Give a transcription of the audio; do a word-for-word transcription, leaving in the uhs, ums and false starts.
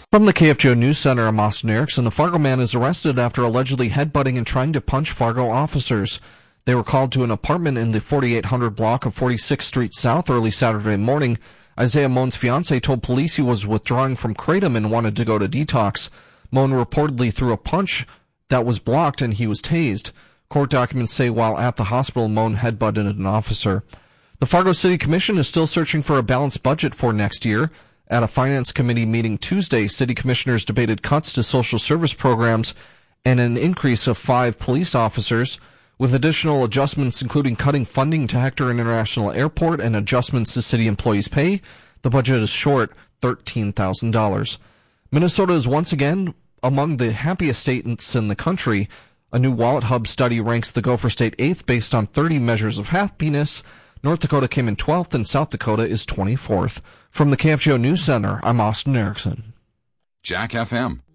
From the K F G O News Center, I'm Austin Erickson. A Fargo man is arrested after allegedly headbutting and trying to punch Fargo officers. They were called to an apartment in the forty-eight hundred block of forty-sixth Street South early Saturday morning. Isaiah Moan's fiancée told police he was withdrawing from Kratom and wanted to go to detox. Moan reportedly threw a punch that was blocked and he was tased. Court documents say while at the hospital, Moan headbutted an officer. The Fargo City Commission is still searching for a balanced budget for next year. At a Finance Committee meeting Tuesday, city commissioners debated cuts to social service programs and an increase of five police officers, with additional adjustments including cutting funding to Hector International Airport and adjustments to city employees' pay. The budget is short thirteen thousand dollars. Minnesota is once again among the happiest states in the country. A new Wallet Hub study ranks the Gopher State eighth based on thirty measures of happiness. North Dakota came in twelfth and South Dakota is twenty-fourth. From the K F G O News Center, I'm Austin Erickson. Jack F M.